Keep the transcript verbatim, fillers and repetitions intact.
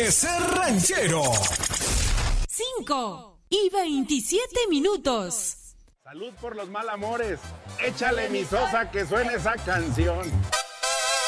Amanecer Ranchero. cinco y veintisiete minutos. Salud por los mal amores. Échale mi Sosa que suene esa canción.